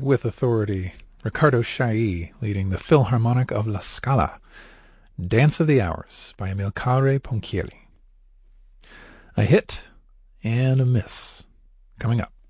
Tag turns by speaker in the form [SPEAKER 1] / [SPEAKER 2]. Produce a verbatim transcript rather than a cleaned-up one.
[SPEAKER 1] with authority, Riccardo Chailly leading the Philharmonic of La Scala. Dance of the Hours by Amilcare Ponchielli. A hit and a miss coming up.